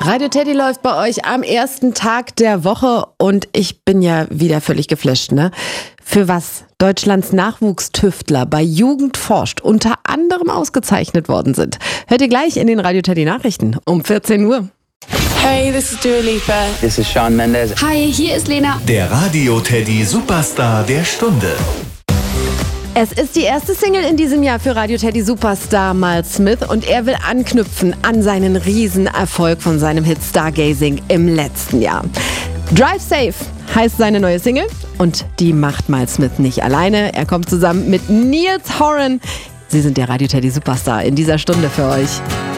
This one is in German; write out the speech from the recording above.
Radio Teddy läuft bei euch am ersten Tag der Woche und ich bin ja wieder völlig geflasht, ne? Für was Deutschlands Nachwuchstüftler bei Jugend forscht unter anderem ausgezeichnet worden sind. Hört ihr gleich in den Radio Teddy Nachrichten um 14 Uhr. Hey, this is Dua Lipa. This is Shawn Mendes. Hi, hier ist Lena. Der Radio Teddy Superstar der Stunde. Es ist die erste Single in diesem Jahr für Radio Teddy Superstar Miles Smith und er will anknüpfen an seinen Riesenerfolg von seinem Hit Stargazing im letzten Jahr. Drive Safe heißt seine neue Single und die macht Miles Smith nicht alleine. Er kommt zusammen mit Niels Horan. Sie sind der Radio Teddy Superstar in dieser Stunde für euch.